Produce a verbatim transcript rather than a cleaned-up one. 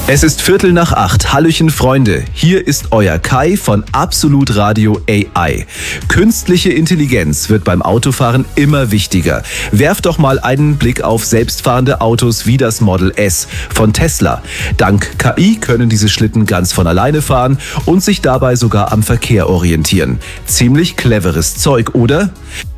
Es ist Viertel nach acht. Hallöchen Freunde, hier ist euer Kai von Absolut Radio A I. Künstliche Intelligenz wird beim Autofahren immer wichtiger. Werft doch mal einen Blick auf selbstfahrende Autos wie das Model S von Tesla. Dank K I können diese Schlitten ganz von alleine fahren und sich dabei sogar am Verkehr orientieren. Ziemlich cleveres Zeug, oder?